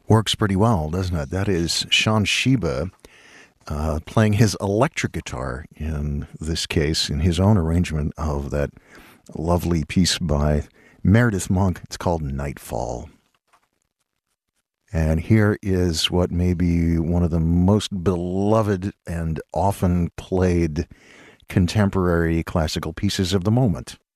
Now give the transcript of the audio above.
Works pretty well, doesn't it? That is Sean Sheba playing his electric guitar in this case, in his own arrangement of that lovely piece by Meredith Monk. It's called Nightfall. And here is what may be one of the most beloved and often played contemporary classical pieces of the moment.